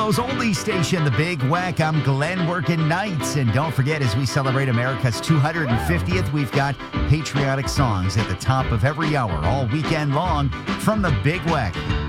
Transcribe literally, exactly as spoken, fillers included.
Toronto's only station, The Big Weck. I'm Glenn working nights. And don't forget, as we celebrate America's two hundred fiftieth, we've got patriotic songs at the top of every hour all weekend long from The Big Weck.